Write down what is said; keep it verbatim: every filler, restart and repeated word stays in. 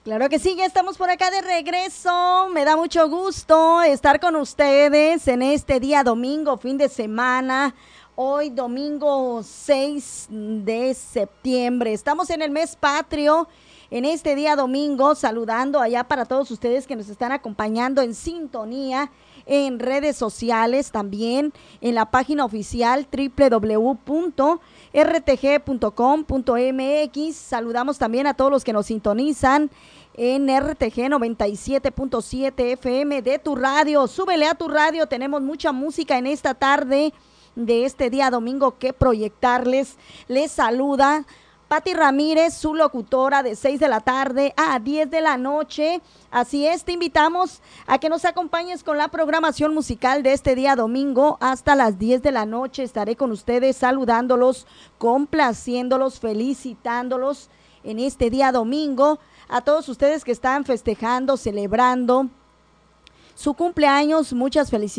Claro que sí, ya estamos por acá de regreso. Me da mucho gusto estar con ustedes en este día domingo, fin de semana. Hoy domingo seis de septiembre. Estamos en el mes patrio. En este día domingo, saludando allá para todos ustedes que nos están acompañando en sintonía en redes sociales, también en la página oficial doble u doble u doble u punto r t g punto com punto m x. Saludamos también a todos los que nos sintonizan en R T G noventa y siete punto siete F M de tu radio. Súbele a tu radio, tenemos mucha música en esta tarde de este día domingo que proyectarles. Les saluda Pati Ramírez, su locutora, de seis de la tarde a diez de la noche. Así es, te invitamos a que nos acompañes con la programación musical de este día domingo hasta las diez de la noche. Estaré con ustedes saludándolos, complaciéndolos, felicitándolos en este día domingo. A todos ustedes que están festejando, celebrando su cumpleaños, muchas felicidades.